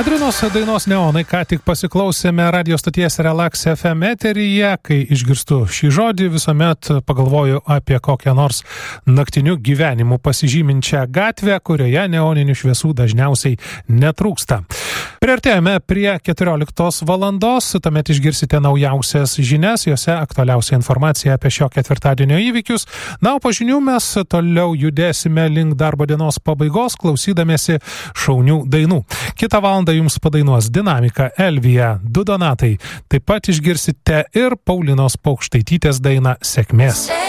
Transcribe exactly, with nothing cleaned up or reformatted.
Adrinos dainos Neonai ką tik pasiklausėme radio stoties Relax F M eteryje. Kai išgirstu šį žodį, visuomet pagalvoju apie kokią nors naktiniu gyvenimu pasižyminčią gatvę, kurioje neoninių šviesų dažniausiai netrūksta. Priartėjome prie keturioliktos valandos, tuomet išgirsite naujausias žinias, jose aktualiausia informacija apie šio ketvirtadienio įvykius. Na, o po žinių mes toliau judėsime link darbo dienos pabaigos, klausydamėsi šaunių dainų. Kitą valandą jums padainuos Dinamika, Elvija, du Donatai. Taip pat išgirsite ir Paulinos Paukštaitytės dainą Sėkmės.